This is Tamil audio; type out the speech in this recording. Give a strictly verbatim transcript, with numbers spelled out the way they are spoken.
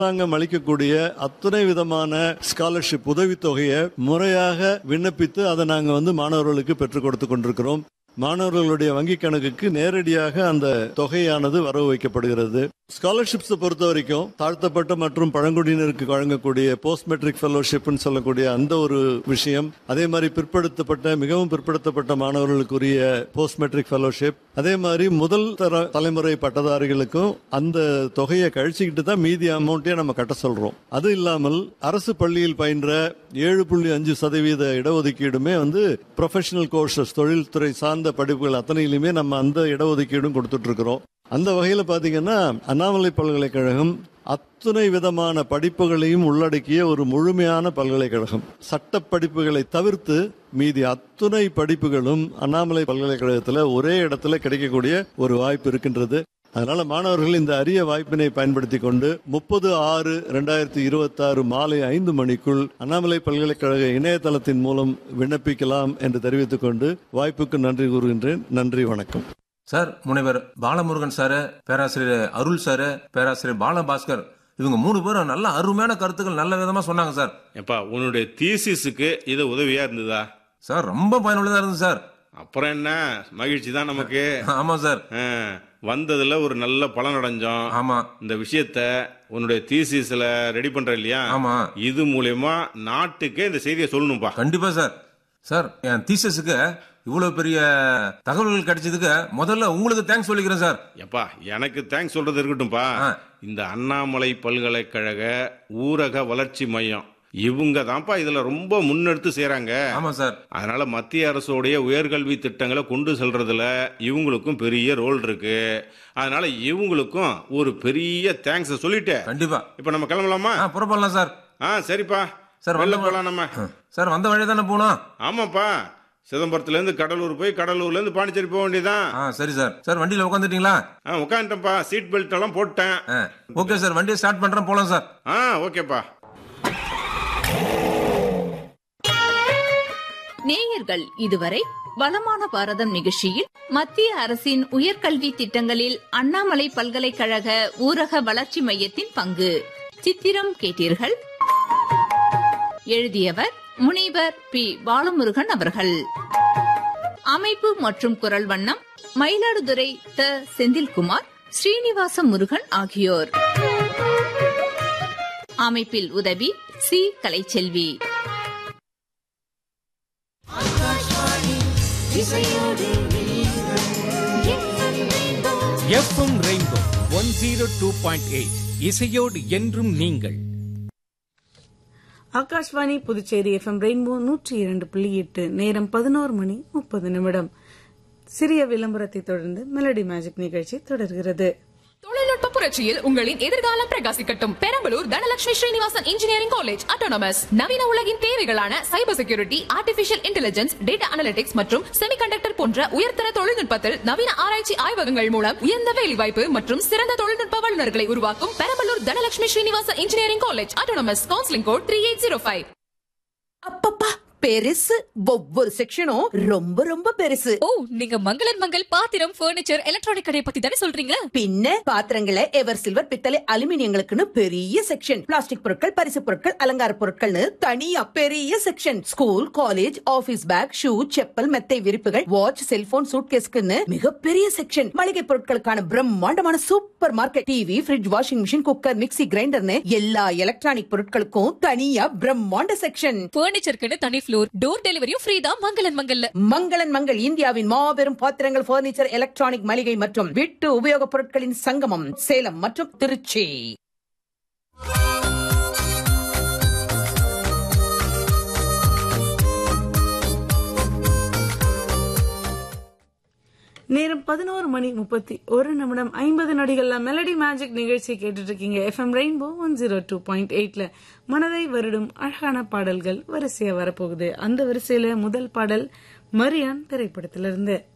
அரசாங்கம் அளிக்கக்கூடிய அத்தனை விதமான ஸ்காலர்ஷிப் உதவித்தொகையை முறையாக விண்ணப்பித்து அதை நாங்கள் வந்து மாணவர்களுக்கு பெற்றுக் கொடுத்து கொண்டிருக்கிறோம். மாணவர்களுடைய வங்கிக் கணக்குக்கு நேரடியாக அந்த தொகையானது வரவு வைக்கப்படுகிறது. ஸ்காலர்ஷிப்ஸை பொறுத்த வரைக்கும் தாழ்த்தப்பட்ட மற்றும் பழங்குடியினருக்கு வழங்கக்கூடிய போஸ்ட் மெட்ரிக் ஃபெலோஷிப் சொல்லக்கூடிய அந்த ஒரு விஷயம், அதே மாதிரி பிற்படுத்தப்பட்ட மிகவும் பிற்படுத்தப்பட்ட மாணவர்களுக்குரிய போஸ்ட் மெட்ரிக் ஃபெலோஷிப், அதே மாதிரி முதல் தர தலைமுறை பட்டதாரிகளுக்கும் அந்த தொகையை கழிச்சுக்கிட்டு தான் மீதி அமௌண்ட்டே நம்ம கட்ட சொல்றோம். அது இல்லாமல் அரசு பள்ளியில் பயின்ற ஏழு புள்ளி அஞ்சு சதவீத இடஒதுக்கீடுமே வந்து ப்ரொஃபஷனல் கோர்சஸ் தொழில்துறை சார்ந்த படிப்புகள் அத்தனையிலுமே நம்ம அந்த இடஒதுக்கீடும் கொடுத்துட்டு இருக்கிறோம். அந்த வகையில் பாத்தீங்கன்னா அண்ணாமலை பல்கலைக்கழகம் அத்தனை விதமான படிப்புகளையும் உள்ளடக்கிய ஒரு முழுமையான பல்கலைக்கழகம். சட்ட படிப்புகளை தவிர்த்து மீதி அத்துணை படிப்புகளும் அண்ணாமலை பல்கலைக்கழகத்தில் ஒரே இடத்துல கிடைக்கக்கூடிய ஒரு வாய்ப்பு இருக்கின்றது. அதனால மாணவர்கள் இந்த அரிய வாய்ப்பினை பயன்படுத்தி கொண்டு முப்பது ஆறு இரண்டாயிரத்தி இருபத்தி ஆறு மாலை ஐந்து மணிக்குள் அண்ணாமலை பல்கலைக்கழக இணையதளத்தின் மூலம் விண்ணப்பிக்கலாம் என்று தெரிவித்துக் கொண்டு வாய்ப்புக்கு நன்றி கூறுகின்றேன். நன்றி, வணக்கம். சார், முனைவர் பாலமுருகன் சார், பேராசிரியர் அருள் சார், பேராசிரியர் பாலபாஸ்கர், இவங்க மூணு பேரும் நல்ல அருமையான கருத்துக்கள் நல்ல விதமா சொன்னாங்க சார். எப்பா, உன்னுடைய தீசிஸுக்கு இது உதவியா இருந்ததா? சார், ரொம்ப பயனுள்ளதா இருந்தது சார். அப்புறம் என்ன, மகிழ்ச்சி தான் நமக்கு. ஆமா சார், வந்ததுல ஒரு நல்ல பலன் அடைஞ்சோம். ஆமா, இந்த விஷயத்த உன்னுடைய தீசிஸ்ல ரெடி பண்ற இல்லையா? ஆமா, இது மூலமா நாட்டுக்கே இந்த செய்தியை சொல்லணும்பா. கண்டிப்பா சார். சார், என் தீசிஸுக்கு இவ்வளவு பெரிய தகவல்கள் கிடைச்சதுக்கு முதல்ல உங்களுக்கு தேங்க்ஸ் சொல்லிக்கிறேன் சார். எப்பா, எனக்கு தேங்க்ஸ் சொல்றது இருக்கட்டும்பா. இந்த அண்ணாமலை பல்கலைக்கழக ஊரக வளர்ச்சி மையம் இவங்க தான்ப்பா இதுல ரொம்ப முன்னெடுத்து செய்யறாங்க. ஆமா சார். அதனால மத்திய அரசுடைய உயர்கல்வி திட்டங்களை கொண்டு செல்றதுல இவங்களுக்கும் பெரிய ரோல் இருக்கு. அதனால இவங்களுக்கும் ஒரு பெரிய தேங்க்ஸ் சொல்லிட்டு கண்டிப்பா இப்ப நம்ம கிளம்பலாமா? புறப்படலாம் சார். ஆ, சரிப்பா சார், வெளில போலாம் நம்ம. சார், வந்த வழி தானே போனோம்? ஆமாப்பா, சிதம்பரத்துல இருந்து கடலூர் போய் கடலூர்ல இருந்து பாண்டிச்சேரி போக வேண்டியதான். சரி சார். சார், வண்டியில உட்காந்துட்டீங்களா? உட்காந்துட்டேன்ப்பா, சீட் பெல்ட் எல்லாம் போட்டேன். ஓகே சார், வண்டியை ஸ்டார்ட் பண்றேன், போலாம் சார். ஆ, ஓகேப்பா. நேயர்கள் இதுவரை வளமான பாரதம் நிகழ்ச்சியில் மத்திய அரசின் உயர்கல்வி திட்டங்களில் அண்ணாமலை பல்கலைக்கழக ஊரக வளர்ச்சி மையத்தின் பங்கு சித்திரம் கேட்டீர்கள். எழுதியவர் முனைவர் பி பாலமுருகன் அவர்கள். அமைப்பு மற்றும் குரல் வண்ணம் மயிலாடுதுறை த செந்தில்குமார், ஸ்ரீனிவாச முருகன் ஆகியோர். அமைப்பில் உதவி C Kalaiselvi. FM rainbow one zero two point eight இசையோடு என்றும் நீங்கள். ஆகாஷ்வாணி புதுச்சேரி எஃப்எம் ரெயின்போ நூற்றி இரண்டு புள்ளி எட்டு. நேரம் பதினோரு மணி முப்பது நிமிடம். சிறிய விளம்பரத்தை தொடர்ந்து மெலடி மேஜிக் நிகழ்ச்சி தொடர்கிறது. தொழில்நுட்ப புரட்சியில் உங்களின் எதிர்காலம் பிரகாசிக்கட்டும். Perambalur Dhanalakshmi Srinivasan engineering college autonomous நவீன உலகின் தேவைகளான cyber security, artificial intelligence, data analytics மற்றும் செமிகண்டக்டர் போன்ற உயர்தர தொழில்நுட்பத்தில் நவீன ஆராய்ச்சி ஆய்வகங்கள் மூலம் உயர்ந்த வேலைவாய்ப்பு மற்றும் சிறந்த தொழில்நுட்ப வல்லுநர்களை உருவாக்கும் Perambalur Dhanalakshmi Srinivasan engineering college autonomous. Counselling code three eight zero five. அப்பப்பா, பெருசு. ஒவ்வொரு செக்ஷனும் ரொம்ப ரொம்ப பெருசு. ஓ, நீங்க மங்களன் மங்கள் பாத்திரம், பர்னிச்சர், எலக்ட்ரானிக் கடை பத்தி தானே சொல்றீங்க? பின்ன பாத்திரங்களை எவர் சில்வர், பித்தளை, அலுமினியங்களுக்குன்னு பெரிய செக்ஷன், பிளாஸ்டிக் பொருட்கள், பரிசு பொருட்கள், அலங்கார பொருட்கள்னு தனியா பெரிய section, school, college, office back, shoe, chappal, மெத்தை விரிப்புகள், வாட்ச், செல்போன், சூட்கேஸ்க்குன்னு மிகப்பெரிய செக்ஷன், மளிகை பொருட்களுக்கான பிரம்மாண்டமான super market, TV, fridge, washing machine, cooker, mixie, கிரைண்டர்னு எல்லா எலக்ட்ரானிக் பொருட்களுக்கும் தனியா பிரம்மாண்ட செக்ஷன். பர்னிச்சருக்கு தனி டோர் டெலிவரியும் ஃப்ரீ தான் மங்களன் மங்கல்ல. மங்களன் மங்கள் இந்தியாவின் மாபெரும் பாத்திரங்கள், பர்னிச்சர், எலக்ட்ரானிக், மளிகை மற்றும் வீட்டு உபயோகப் பொருட்களின் சங்கமம், சேலம் மற்றும் திருச்சி. நேரம் பதினோரு மணி முப்பத்தி ஒரு நிமிடம் ஐம்பது நொடிகள்ல மெலடி மேஜிக் நிகழ்ச்சி கேட்டுட்டு இருக்கீங்க. FM rainbow one zero two point எயிட்ல மனதை வருடும் அழகான பாடல்கள் வரிசையா வரப்போகுது. அந்த வரிசையில முதல் பாடல் மரியான் திரைப்படத்திலிருந்து.